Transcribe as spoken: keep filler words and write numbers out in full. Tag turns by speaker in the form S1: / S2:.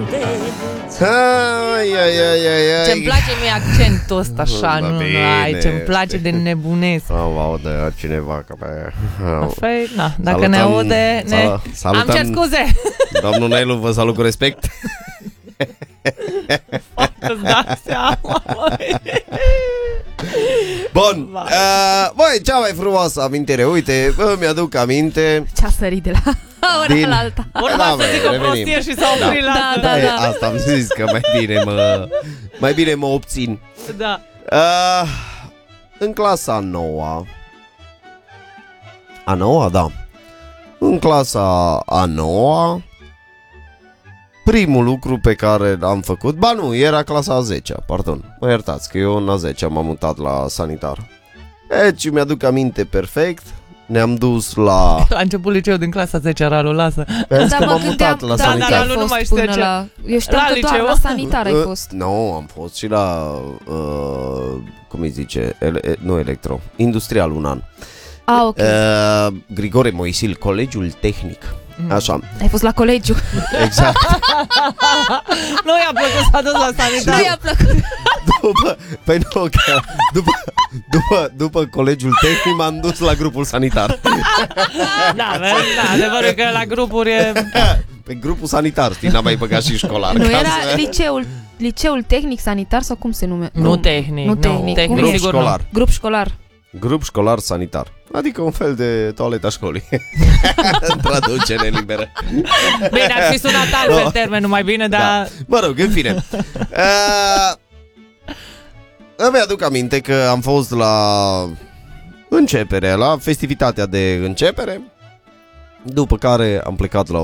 S1: Ai, ai, ai, ai, ai.
S2: Ce-mi place mie accentul ăsta așa,
S1: Da,
S2: nu,
S1: bine,
S2: ai, ce-mi place de nebunesc.
S1: Sau aude cineva că pe...
S2: Păi, na, dacă
S1: Salutăm-
S2: ne aude, ne...
S1: sal- salutăm-
S2: Am cer scuze.
S1: Domnul Nelu, vă salut cu respect.
S2: Îți dai seama, măi.
S1: Bun, uh, băi, cea mai frumoasă amintire. Uite, îmi aduc aminte
S3: Ce-a sărit de la ora
S1: Din-
S3: la alta.
S2: Urma
S1: Da,
S2: să
S1: bă,
S2: zic o
S1: revenim.
S2: prostie și s-a oprit la
S3: Da,
S2: asta.
S3: da,
S1: E,
S3: da.
S1: asta am zis că mai bine mă Mai bine mă obțin.
S2: Da.
S1: uh, În clasa a noua A noua, da În clasa a noua, primul lucru pe care l-am făcut, ba nu, era clasa a zecea, pardon, mă iertați că eu în a zecea m-am mutat la sanitar. Deci mi-aduc aminte perfect. Ne-am dus la...
S2: La început liceu din clasa zecea, Ralu, lasă.
S1: Vezi
S3: Da,
S1: că
S3: mă
S1: m-am
S3: gândeam,
S1: mutat la
S3: da,
S1: sanitar.
S2: da,
S3: ai
S2: nu
S3: fost
S2: mai știu
S3: până
S2: ce.
S3: la... Eu știam
S2: La
S3: că doar
S2: liceu.
S3: la sanitar ai
S1: Uh,
S3: fost.
S1: Nu, am fost și la, uh, cum îi zice, ele, nu electro, industrial un an.
S3: Ah, ok.
S1: Uh, Grigore Moisil, Colegiul Tehnic. Așa,
S3: Ai fost la colegiu.
S1: exact.
S2: Nu i-a plăcut, s-a dus la sanitar.
S3: Nu i-a plăcut.
S1: După, păi nu, că după, după, după Colegiul Tehnic m-am dus la grupul sanitar.
S2: Da, vezi, da, adevărul e că la grupuri e...
S1: Pe grupul sanitar, știi, n-am mai băgat și școlar.
S3: Nu
S1: ca
S3: era
S1: să-
S3: liceul, liceul tehnic sanitar sau cum se numește?
S2: Nu tehnic,
S3: Nu
S2: nu,
S3: tehnic.
S2: tehnic
S3: Grup
S2: sigur
S1: școlar.
S2: nu.
S3: Grup școlar.
S1: Grup școlar sanitar. Adică un fel de toaleta școlii. În traducere liberă.
S2: Bine, ar fi sunat altfel termenul mai bine, dar...
S1: Da. Mă rog, în fine. uh, Îmi aduc aminte că am fost la începere, la festivitatea de începere, după care am plecat la